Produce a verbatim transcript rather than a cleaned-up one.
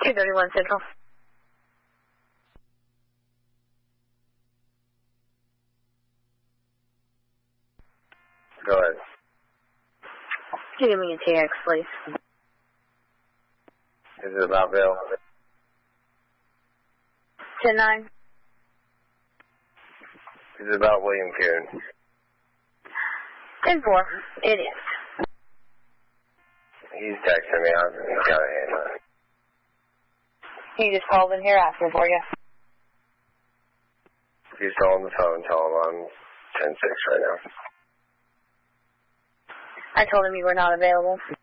two thirty-one Central. Go ahead. Give me a T X, please. Is it about Bill? ten nine. Is it about William Coon? ten four. It is. He's texting me. I've got to handle it. He just called in here asking for you. He's still on the phone. Tell him I'm ten six right now. I told him you were not available.